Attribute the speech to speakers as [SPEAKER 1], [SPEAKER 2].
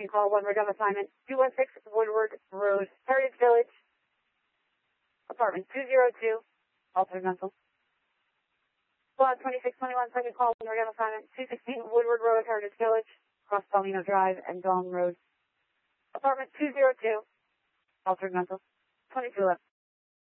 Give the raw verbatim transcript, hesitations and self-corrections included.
[SPEAKER 1] second call, one rig of assignment, two one six Woodward Road, Heritage Village, apartment two zero two, altered mental. Squad twenty-six twenty-one, second call, one rig of assignment, two sixteen Woodward Road, Heritage Village, across Palmino Drive and Dong Road, apartment two zero two, altered mental, twenty-two eleven.